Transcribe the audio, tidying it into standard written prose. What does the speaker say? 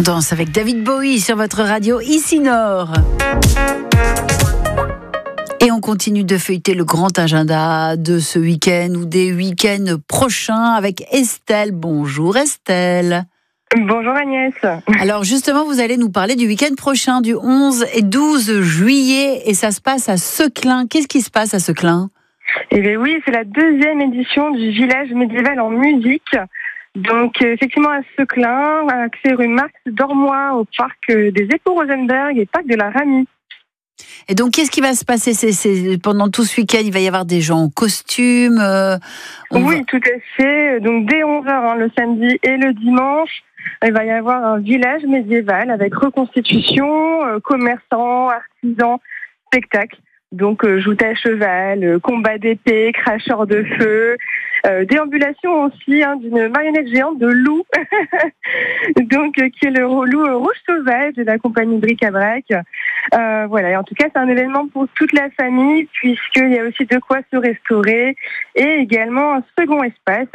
On danse avec David Bowie sur votre radio Ici Nord. Et on continue de feuilleter le grand agenda de ce week-end ou des week-ends prochains avec Estelle. Bonjour Estelle. Bonjour Agnès. Alors justement, vous allez nous parler du week-end prochain, du 11 et 12 juillet, et ça se passe à Seclin. Qu'est-ce qui se passe à Seclin ? Eh bien oui, c'est la 2e édition du village médiéval en musique. Donc effectivement à Seclin, accès rue Marx d'Ormois au parc des Époux Rosenberg et parc de la Ramie. Et donc qu'est-ce qui va se passer pendant tout ce week-end, il va y avoir des gens en costume Oui, tout à fait. Donc dès 11h le samedi et le dimanche, il va y avoir un village médiéval avec reconstitution, commerçants, artisans, spectacles. Donc joute à cheval, combat d'épée, cracheur de feu, déambulation aussi d'une marionnette géante de loup, donc qui est le loup rouge sauvage de la compagnie Bric-à-Brac. Voilà, et en tout cas c'est un événement pour toute la famille puisqu'il y a aussi de quoi se restaurer et également un second espace